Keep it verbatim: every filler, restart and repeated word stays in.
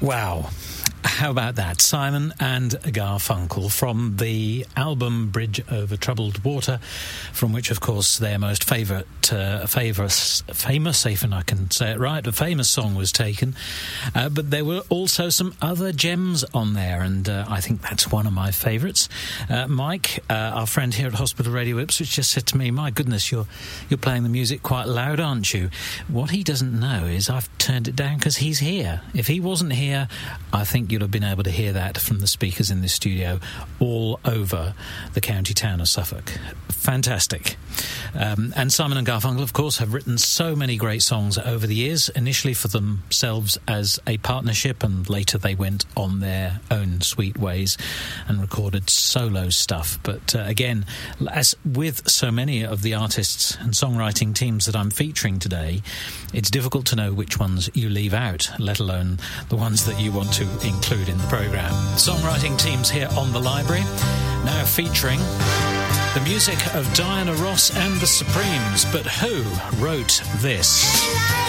Wow. How about that? Simon and Garfunkel from the album Bridge Over Troubled Water, from which, of course, their most favourite, uh, famous, famous, if I can say it right, a famous song was taken. Uh, but there were also some other gems on there, and uh, I think that's one of my favourites. Uh, Mike, uh, our friend here at Hospital Radio Ipswich, just said to me, my goodness, you're you're playing the music quite loud, aren't you? What he doesn't know is I've turned it down because he's here. If he wasn't here, I think you'd have been able to hear that from the speakers in this studio all over the county town of Suffolk. Fantastic. Um, and Simon and Garfunkel, of course, have written so many great songs over the years, initially for themselves as a partnership, and later they went on their own sweet ways and recorded solo stuff. But uh, again, as with so many of the artists and songwriting teams that I'm featuring today, it's difficult to know which ones you leave out, let alone the ones that you want to include in the programme. Songwriting teams here on the Library, now featuring the music of Diana Ross and the Supremes. But who wrote this?